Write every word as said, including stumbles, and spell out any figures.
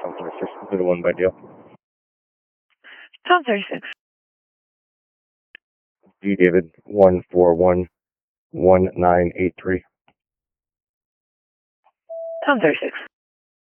Tom thirty-six, zero one by deal. Tom thirty-six. D David, one four one one nine eight three. Tom thirty-six.